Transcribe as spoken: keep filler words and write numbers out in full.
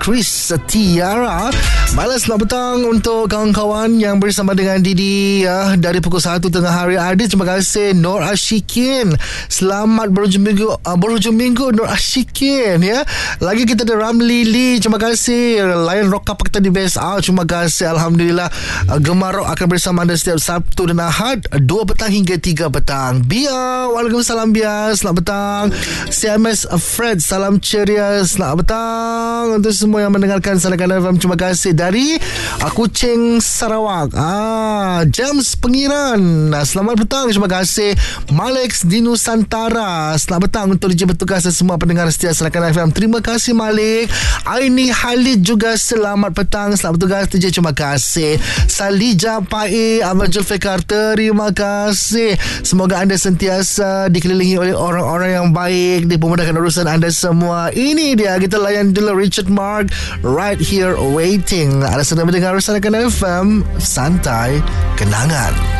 Chris Tiara. Balas selamat petang untuk kawan-kawan yang bersama dengan Didi ya, dari pukul satu tengah hari ada. Terima kasih Nur Ashikin. Selamat berhujung minggu, uh, berhujung minggu Nur Ashikin ya. Lagi kita ada Ramli Lee. Terima kasih. Layan Rock Up kita di Best Out. Terima kasih. Alhamdulillah. uh, Gemar Rock akan bersama anda setiap Sabtu dan Ahad dua petang hingga tiga petang. Bia, waalaikumsalam Bia. Selamat petang. C M S Fred, salam ceria. Selamat petang untuk semua yang mendengarkan Sarakan F M. Terima kasih. Dari uh, Kuching, Sarawak, ah, James Pengiran, uh, selamat petang. Terima kasih. Malex di Nusantara, selamat petang untuk D J bertugas dan semua pendengar setia Sarakan F M. Terima kasih Malik. Aini Halid juga selamat petang. Selamat bertugas D J. Terima kasih. Salija Pai, Abang Zulfikar, terima kasih. Semoga anda sentiasa dikelilingi oleh orang-orang yang baik, dipermudahkan urusan anda semua. Ini dia, kita layan dulu Richard Mark, Right Here Waiting. Ada sedang mendengar Sarakan F M, santai kenangan.